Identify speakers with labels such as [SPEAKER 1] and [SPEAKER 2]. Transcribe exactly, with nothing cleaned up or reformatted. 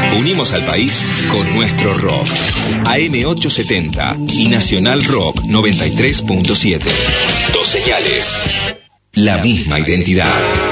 [SPEAKER 1] Unimos al país con nuestro rock. A M ochocientos setenta y Nacional Rock noventa y tres punto siete. Dos señales. La misma identidad.